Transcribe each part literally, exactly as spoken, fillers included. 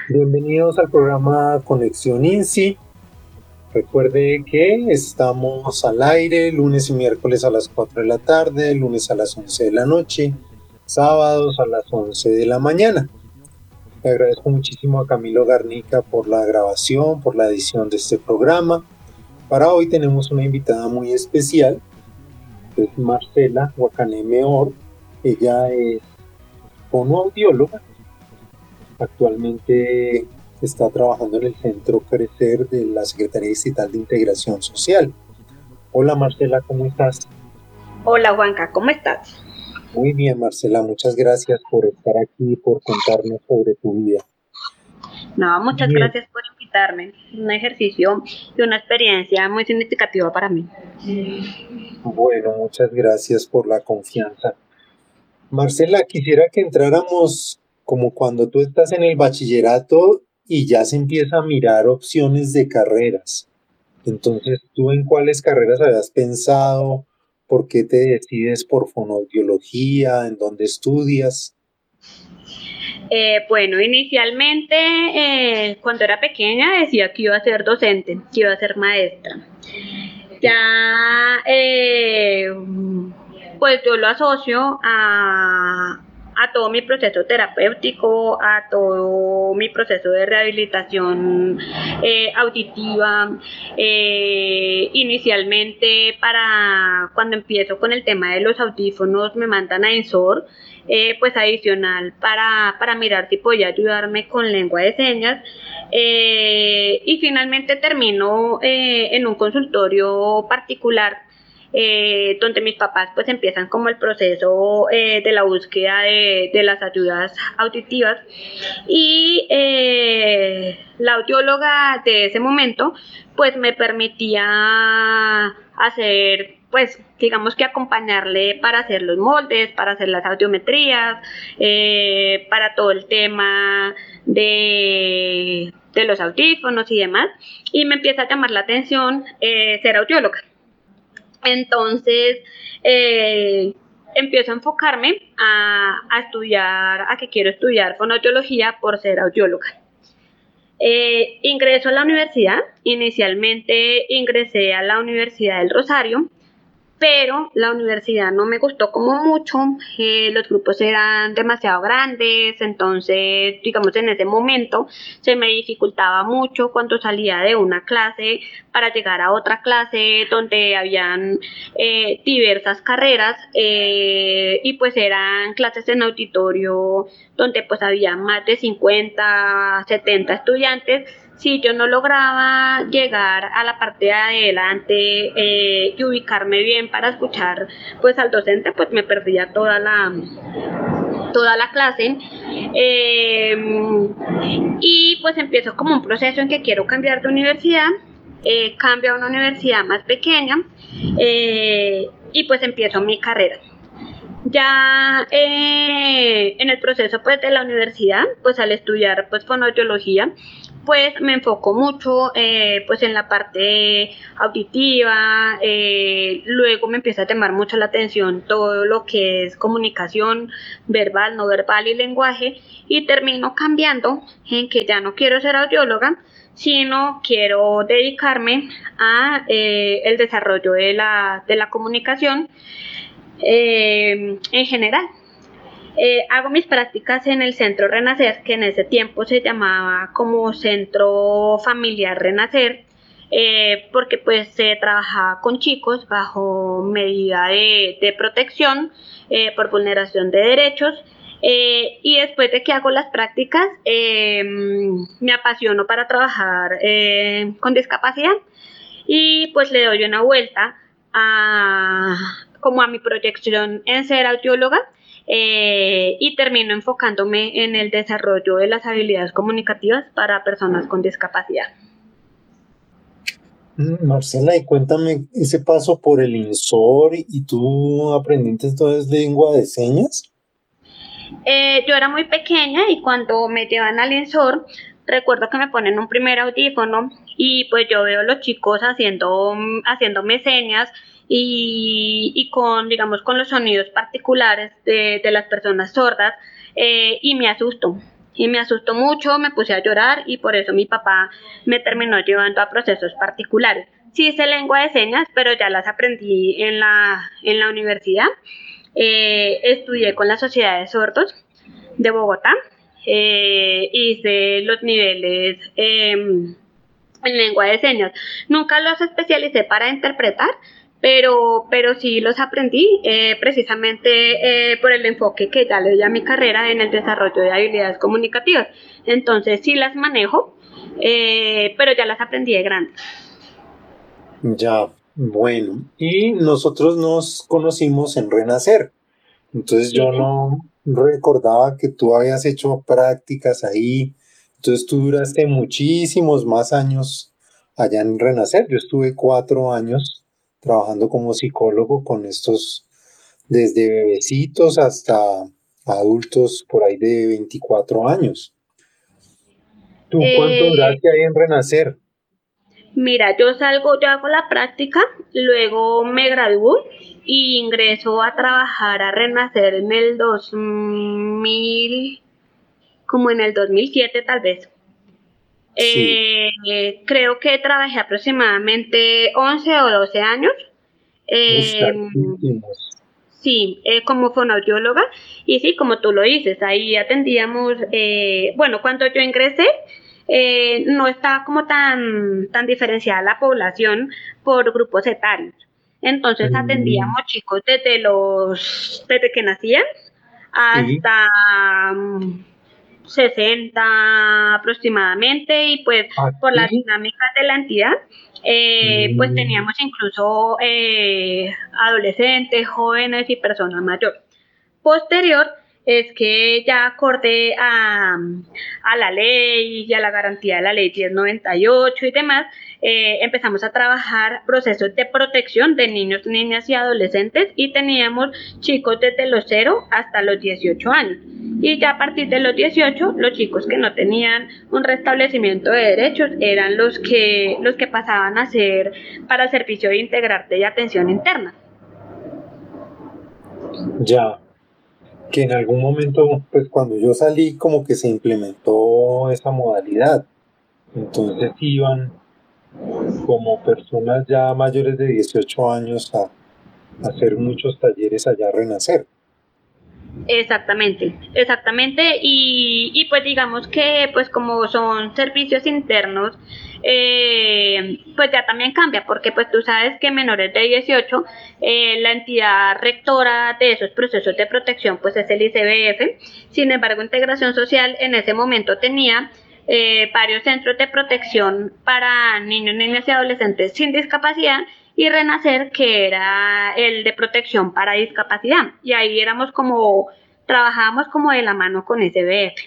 Bienvenidos al programa Conexión INSI. Recuerde que estamos al aire lunes y miércoles a las cuatro de la tarde, lunes a las once de la noche, sábados a las once de la mañana. Le agradezco muchísimo a Camilo Garnica por la grabación, por la edición de este programa. Para hoy tenemos una invitada muy especial, que es Marcela Guacaneme Or. Ella es fonoaudióloga. Actualmente está trabajando en el Centro Crecer de la Secretaría Distrital de Integración Social. Hola Marcela, ¿cómo estás? Hola Juanca, ¿cómo estás? Muy bien Marcela, muchas gracias por estar aquí y por contarnos sobre tu vida. No, muchas Bien. gracias por invitarme. Un ejercicio y una experiencia muy significativa para mí. Bueno, muchas gracias por la confianza. Marcela, quisiera que entráramos como cuando tú estás en el bachillerato y ya se empieza a mirar opciones de carreras. Entonces, ¿tú en cuáles carreras habías pensado? ¿Por qué te decides por fonoaudiología? ¿En dónde estudias? Eh, bueno, inicialmente eh, cuando era pequeña decía que iba a ser docente, que iba a ser maestra. Ya, eh, pues yo lo asocio a, a todo mi proceso terapéutico, a todo mi proceso de rehabilitación eh, auditiva. Eh, inicialmente, para cuando empiezo con el tema de los audífonos, me mandan a Ensor, eh, pues adicional para, para mirar si podía ayudarme con lengua de señas. Eh, y finalmente termino eh, en un consultorio particular eh, donde mis papás pues empiezan como el proceso eh, de la búsqueda de, de las ayudas auditivas y eh, la audióloga de ese momento pues me permitía hacer pues digamos que acompañarle para hacer los moldes, para hacer las audiometrías, eh, para todo el tema de, de los audífonos y demás, y me empieza a llamar la atención eh, ser audióloga. Entonces, eh, empiezo a enfocarme a, a estudiar, a que quiero estudiar fonoaudiología por ser audióloga. Eh, ingreso a la universidad, inicialmente ingresé a la Universidad del Rosario, pero la universidad no me gustó como mucho, eh, los grupos eran demasiado grandes, entonces digamos en ese momento se me dificultaba mucho cuando salía de una clase para llegar a otra clase donde habían eh, diversas carreras eh, y pues eran clases en auditorio donde pues había más de cincuenta, setenta estudiantes. Si yo no lograba llegar a la parte de adelante eh, y ubicarme bien para escuchar pues al docente, pues me perdía toda la toda la clase eh, y pues empiezo como un proceso en que quiero cambiar de universidad, eh, cambio a una universidad más pequeña eh, y pues empiezo mi carrera. Ya eh, en el proceso pues de la universidad, pues al estudiar pues fonoaudiología, pues me enfoco mucho eh, pues en la parte auditiva, eh, luego me empieza a llamar mucho la atención todo lo que es comunicación verbal, no verbal y lenguaje, y termino cambiando en que ya no quiero ser audióloga, sino quiero dedicarme a eh, el desarrollo de la, de la comunicación eh, en general. Eh, hago mis prácticas en el Centro Renacer, que en ese tiempo se llamaba como Centro Familiar Renacer, eh, porque pues se trabajaba con chicos bajo medida de, de protección eh, por vulneración de derechos. Eh, y después de que hago las prácticas, eh, me apasiono para trabajar eh, con discapacidad y pues le doy una vuelta a, como a mi proyección en ser audióloga eh, y termino enfocándome en el desarrollo de las habilidades comunicativas para personas con discapacidad. Marcela, y cuéntame ese paso por el INSOR y tú aprendiste entonces lengua de señas. Eh, yo era muy pequeña y cuando me llevan al INSOR, recuerdo que me ponen un primer audífono y pues yo veo a los chicos haciendo, haciéndome señas y, y con, digamos, con los sonidos particulares de, de las personas sordas eh, y me asusto. y me asustó mucho, me puse a llorar y por eso mi papá me terminó llevando a procesos particulares. Sí hice lengua de señas, pero ya las aprendí en la, en la universidad. Eh, estudié con la Sociedad de Sordos de Bogotá, eh, hice los niveles eh, en lengua de señas. Nunca los especialicé para interpretar, pero, pero sí los aprendí eh, precisamente eh, por el enfoque que ya le di a mi carrera en el desarrollo de habilidades comunicativas. Entonces sí las manejo, eh, pero ya las aprendí de grande. Ya, bueno, y nosotros nos conocimos en Renacer, entonces Sí. yo no recordaba que tú habías hecho prácticas ahí, entonces tú duraste muchísimos más años allá en Renacer, yo estuve cuatro años trabajando como psicólogo con estos, desde bebecitos hasta adultos por ahí de veinticuatro años. ¿Tú cuánto Eh, duraste ahí en Renacer? Mira, yo salgo, yo hago la práctica, luego me gradúo y ingreso a trabajar a Renacer en el dos mil, como en el dos mil siete tal vez. Sí, Eh, creo que trabajé aproximadamente once o doce años. uf, Eh, hartísimos. sí, eh, como fonoaudióloga. Y sí, como tú lo dices, ahí atendíamos, eh, bueno, cuando yo ingresé, eh, no estaba como tan, tan diferenciada la población por grupos etarios. Entonces Mm, atendíamos chicos desde los, desde que nacían sí, hasta mm, sesenta aproximadamente y pues por las aquí. dinámicas de la entidad eh, pues Mm, teníamos incluso eh, adolescentes, jóvenes y personas mayores. Posterior es que ya acorde a, a la ley y a la garantía de la ley diez noventa y ocho y demás, eh, empezamos a trabajar procesos de protección de niños, niñas y adolescentes y teníamos chicos desde los cero hasta los dieciocho años. Y ya a partir de los dieciocho, los chicos que no tenían un restablecimiento de derechos eran los que, los que pasaban a ser para el servicio de integrarte y atención interna. ya, que en algún momento, pues cuando yo salí, como que se implementó esa modalidad. Entonces iban como personas ya mayores de dieciocho años a, a hacer muchos talleres allá a Renacer. Exactamente, exactamente, y, y pues digamos que pues como son servicios internos, eh, pues ya también cambia, porque pues tú sabes que menores de dieciocho, eh, la entidad rectora de esos procesos de protección pues es el I C B F. Sin embargo, Integración Social en ese momento tenía eh, varios centros de protección para niños, niñas y adolescentes sin discapacidad y Renacer, que era el de protección para discapacidad. Y ahí éramos como, trabajábamos como de la mano con S B F.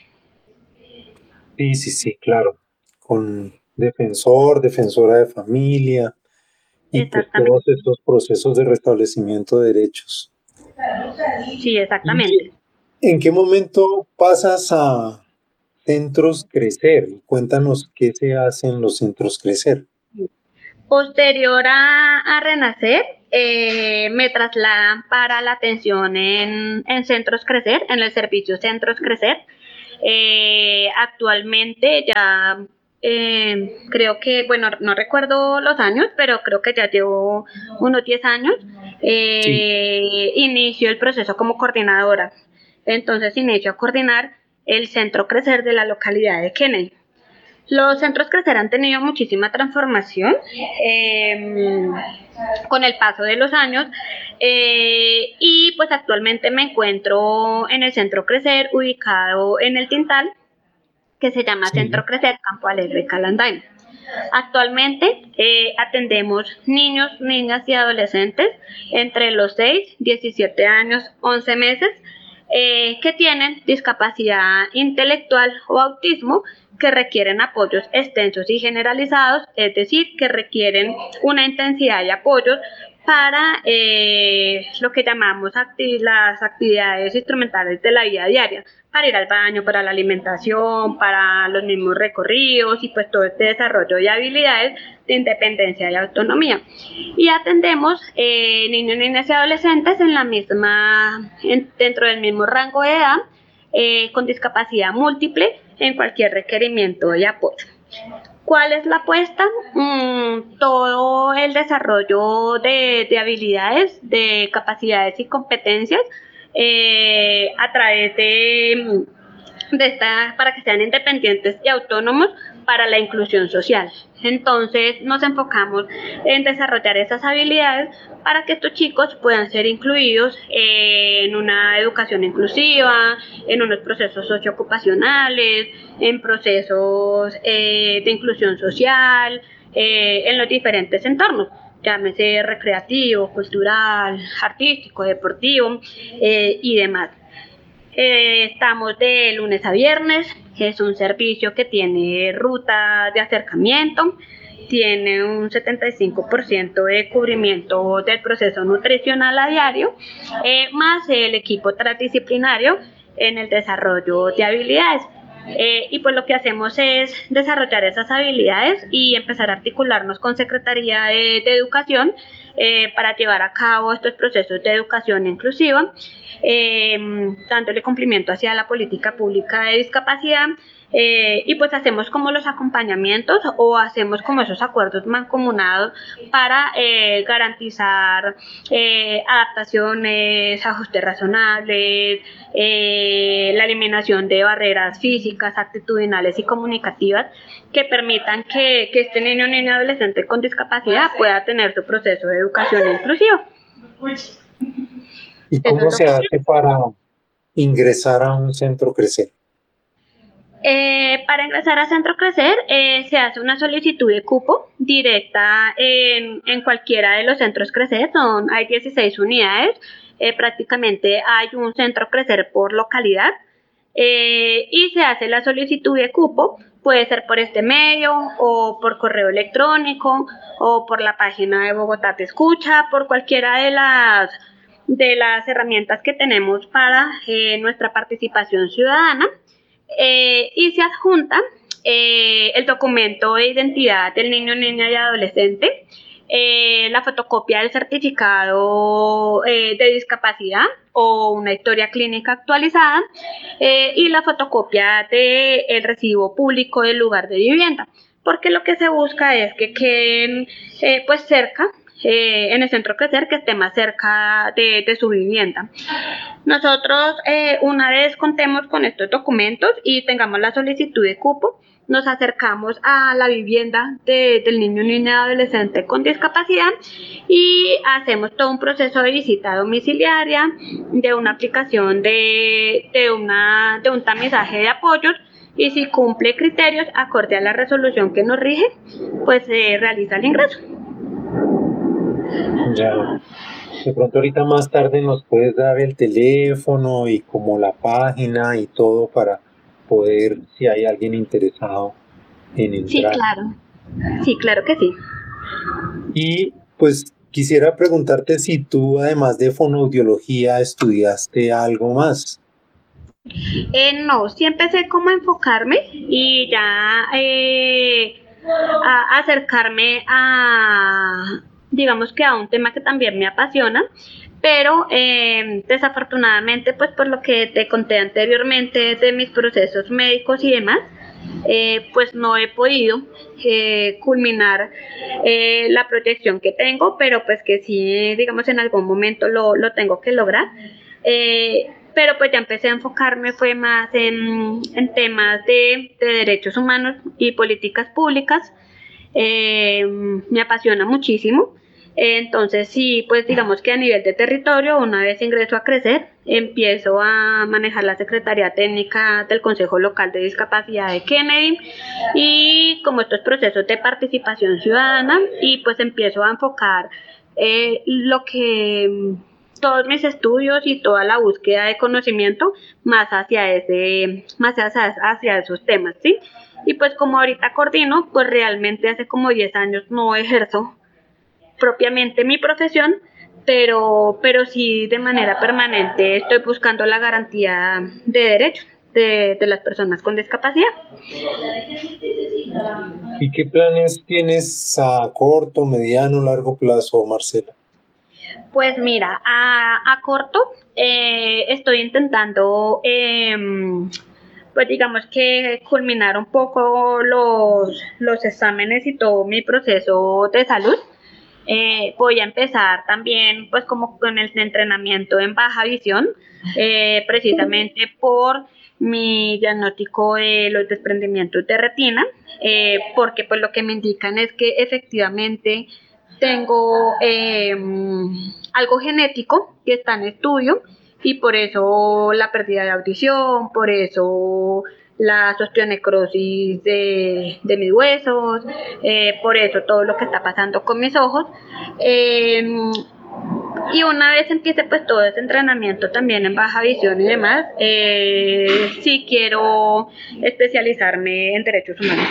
Sí, sí, sí, claro. Con defensor, defensora de familia y pues todos Exactamente. estos procesos de restablecimiento de derechos. Sí, ¿Y exactamente. en qué momento pasas a centros Crecer? Cuéntanos qué se hace en los centros Crecer. Posterior a, a Renacer, eh, me trasladan para la atención en, en Centros Crecer, en el servicio Centros Crecer. Eh, actualmente ya eh, creo que, bueno, no recuerdo los años, pero creo que ya llevo unos diez años. Sí, Eh, inicio el proceso como coordinadora. Entonces inicio a coordinar el Centro Crecer de la localidad de Kennedy. Los centros Crecer han tenido muchísima transformación eh, con el paso de los años eh, y pues actualmente me encuentro en el Centro Crecer ubicado en el Tintal, que se llama sí. Centro Crecer Campo Alegre Calandain. Actualmente eh, atendemos niños, niñas y adolescentes entre los seis, diecisiete años, once meses eh, que tienen discapacidad intelectual o autismo que requieren apoyos extensos y generalizados, es decir, que requieren una intensidad de apoyos para eh, lo que llamamos acti- las actividades instrumentales de la vida diaria, para ir al baño, para la alimentación, para los mismos recorridos y pues todo este desarrollo de habilidades de independencia y autonomía. Y atendemos eh, niños, niñas y adolescentes en la misma, en, dentro del mismo rango de edad, eh, con discapacidad múltiple en cualquier requerimiento de apoyo. ¿Cuál es la apuesta? Mm, todo el desarrollo de, de habilidades, de capacidades y competencias eh, a través de, de esta, para que sean independientes y autónomos para la inclusión social. Entonces nos enfocamos en desarrollar esas habilidades para que estos chicos puedan ser incluidos en una educación inclusiva, en unos procesos socioocupacionales, en procesos eh, de inclusión social, eh, en los diferentes entornos, llámese recreativo, cultural, artístico, deportivo eh, y demás. Eh, estamos de lunes a viernes, es un servicio que tiene ruta de acercamiento, tiene un setenta y cinco por ciento de cubrimiento del proceso nutricional a diario, eh, más el equipo transdisciplinario en el desarrollo de habilidades. Eh, y pues lo que hacemos es desarrollar esas habilidades y empezar a articularnos con Secretaría de, de Educación eh, para llevar a cabo estos procesos de educación inclusiva, eh, dándole cumplimiento hacia la política pública de discapacidad. Eh, y pues hacemos como los acompañamientos o hacemos como esos acuerdos mancomunados para eh, garantizar eh, adaptaciones, ajustes razonables, eh, la eliminación de barreras físicas, actitudinales y comunicativas que permitan que, que este niño o niña adolescente con discapacidad pueda tener su proceso de educación inclusiva. ¿Y cómo se hace para ingresar a un centro Crecer? Eh, para ingresar a Centro Crecer eh, se hace una solicitud de cupo directa en, en cualquiera de los centros Crecer, son, hay dieciséis unidades, eh, prácticamente hay un centro Crecer por localidad eh, y se hace la solicitud de cupo, puede ser por este medio o por correo electrónico o por la página de Bogotá Te Escucha, por cualquiera de las, de las herramientas que tenemos para eh, nuestra participación ciudadana. Eh, y se adjunta eh, el documento de identidad del niño, niña y adolescente, eh, la fotocopia del certificado eh, de discapacidad o una historia clínica actualizada eh, y la fotocopia del recibo público del lugar de vivienda, porque lo que se busca es que queden eh, pues cerca Eh, en el centro Crecer, que esté más cerca de, de su vivienda. Nosotros, eh, una vez contemos con estos documentos y tengamos la solicitud de cupo, nos acercamos a la vivienda de, del niño, niña, adolescente con discapacidad y hacemos todo un proceso de visita domiciliaria, de una aplicación de, de, una, de un tamizaje de apoyos, y si cumple criterios acorde a la resolución que nos rige, pues se eh, realiza el ingreso. Ya, de pronto ahorita más tarde nos puedes dar el teléfono y como la página y todo para poder, si hay alguien interesado en entrar. Sí, claro. Sí, claro que sí. Y pues quisiera preguntarte si tú, además de fonoaudiología, estudiaste algo más. Eh, no, sí empecé como a enfocarme y ya eh, a acercarme a, digamos que a un tema que también me apasiona, pero eh, desafortunadamente, pues por lo que te conté anteriormente de mis procesos médicos y demás, eh, pues no he podido eh, culminar eh, la proyección que tengo, pero pues que sí, digamos, en algún momento lo, lo tengo que lograr. Eh, pero pues ya empecé a enfocarme fue más en, en temas de, de derechos humanos y políticas públicas. Eh, me apasiona muchísimo. Entonces sí, pues digamos que a nivel de territorio, una vez ingreso a Crecer, empiezo a manejar la Secretaría Técnica del Consejo Local de Discapacidad de Kennedy y como estos procesos de participación ciudadana y pues empiezo a enfocar eh, lo que todos mis estudios y toda la búsqueda de conocimiento más hacia ese, más hacia, hacia esos temas, ¿sí? Y pues como ahorita coordino, pues realmente hace como diez años no ejerzo propiamente mi profesión, pero, pero sí de manera permanente estoy buscando la garantía de derechos de, de las personas con discapacidad. ¿Y qué planes tienes a corto, mediano, largo plazo, Marcela? Pues mira, a, a corto eh, estoy intentando, em, pues digamos que culminar un poco los, los exámenes y todo mi proceso de salud. Eh, voy a empezar también pues como con el entrenamiento en baja visión, eh, precisamente por mi diagnóstico de los desprendimientos de retina, eh, porque pues lo que me indican es que efectivamente tengo eh, algo genético que está en estudio y por eso la pérdida de audición, por eso la osteonecrosis de, de mis huesos, eh, por eso todo lo que está pasando con mis ojos. Eh, y una vez empiece pues todo ese entrenamiento también en baja visión y demás, eh, sí quiero especializarme en derechos humanos.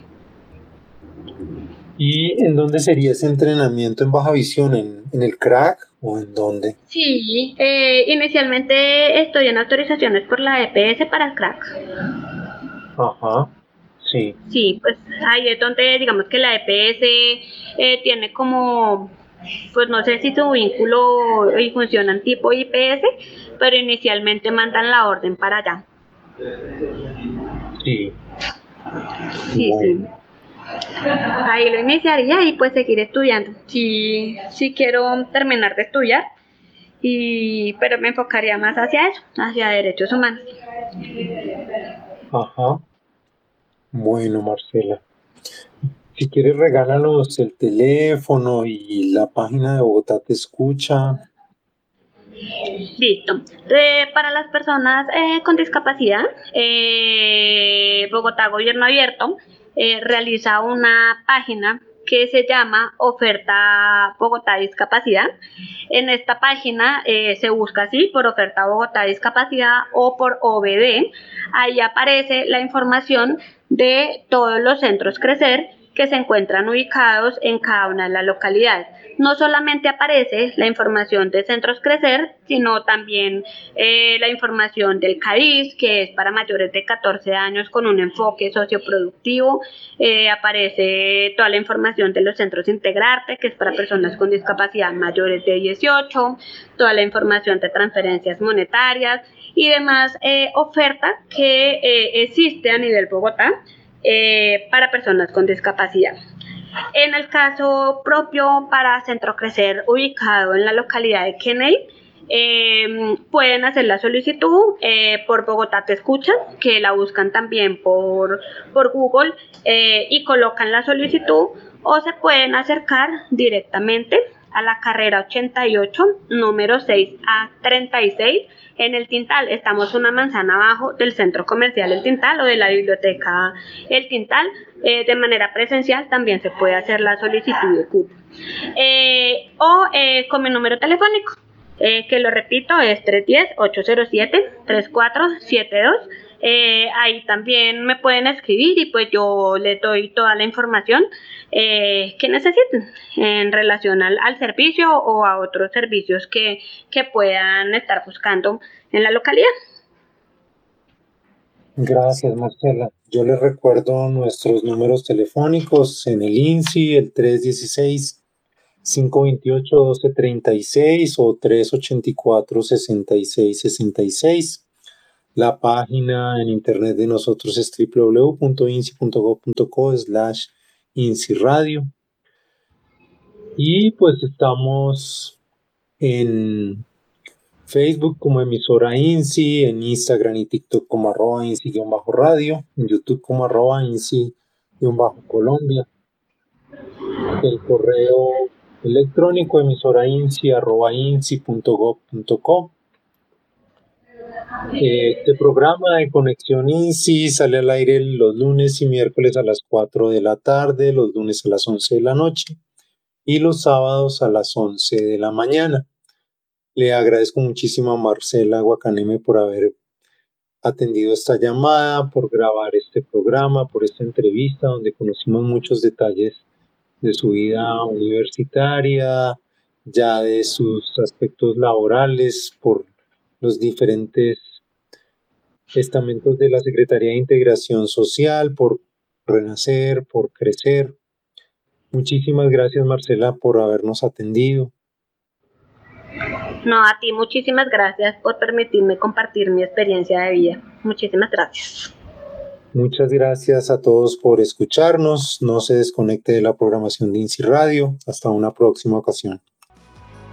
¿Y en dónde sería ese entrenamiento en baja visión? ¿En, en el crack o en dónde? Sí, eh, inicialmente estoy en autorizaciones por la E P S para el crack. Ajá, sí. Sí, pues ahí es donde digamos que la E P S eh, tiene como, pues no sé si su vínculo y funcionan tipo I P S, pero inicialmente mandan la orden para allá. Sí. Sí, Bueno. sí. Ahí lo iniciaría y pues seguir estudiando. Sí, sí quiero terminar de estudiar, y, pero me enfocaría más hacia eso, hacia derechos humanos. Ajá. Bueno, Marcela. Si quieres, regálanos el teléfono y la página de Bogotá Te Escucha. Listo. Eh, para las personas eh, con discapacidad, eh, Bogotá Gobierno Abierto eh, realiza una página que se llama Oferta Bogotá Discapacidad. En esta página eh, se busca así por Oferta Bogotá Discapacidad o por O B D. Ahí aparece la información de todos los centros Crecer que se encuentran ubicados en cada una de las localidades. No solamente aparece la información de Centros Crecer, sino también eh, la información del CADIS, que es para mayores de catorce años con un enfoque socioproductivo. Eh, aparece toda la información de los centros Integrarte, que es para personas con discapacidad mayores de dieciocho, toda la información de transferencias monetarias y demás eh, oferta que eh, existe a nivel Bogotá eh, para personas con discapacidad. En el caso propio para Centro Crecer, ubicado en la localidad de Kennedy, eh, pueden hacer la solicitud eh, por Bogotá Te Escucha, que la buscan también por, por Google eh, y colocan la solicitud, o se pueden acercar directamente a la carrera ochenta y ocho, número seis A treinta y seis, en el Tintal. Estamos una manzana abajo del centro comercial El Tintal o de la biblioteca El Tintal. Eh, de manera presencial también se puede hacer la solicitud de cupo. Eh, o eh, con mi número telefónico, eh, que lo repito, es tres uno cero, ocho cero siete, tres cuatro siete dos. Eh, ahí también me pueden escribir y pues yo les doy toda la información eh, que necesiten en relación al, al servicio o a otros servicios que, que puedan estar buscando en la localidad. Gracias, Marcela. Yo les recuerdo nuestros números telefónicos en el INSI, el tres uno seis, cinco dos ocho, uno dos tres seis o tres ocho cuatro, seis seis seis seis. La página en internet de nosotros es doble u doble u doble u punto insi punto gob punto co slash insi radio. Y pues estamos en Facebook como emisora INSI, en Instagram y TikTok como arroba INSI-radio, en YouTube como arroba INSI-Colombia. El correo electrónico emisora INSI arroba INSI punto gob punto co. Este programa de Conexión INSI sale al aire los lunes y miércoles a las cuatro de la tarde, los lunes a las once de la noche y los sábados a las once de la mañana. Le agradezco muchísimo a Marcela Guacaneme por haber atendido esta llamada, por grabar este programa, por esta entrevista donde conocimos muchos detalles de su vida universitaria, ya de sus aspectos laborales, por los diferentes estamentos de la Secretaría de Integración Social, por Renacer, por Crecer. Muchísimas gracias, Marcela, por habernos atendido. No, a ti muchísimas gracias por permitirme compartir mi experiencia de vida. Muchísimas gracias. Muchas gracias a todos por escucharnos. No se desconecte de la programación de INSI Radio. Hasta una próxima ocasión.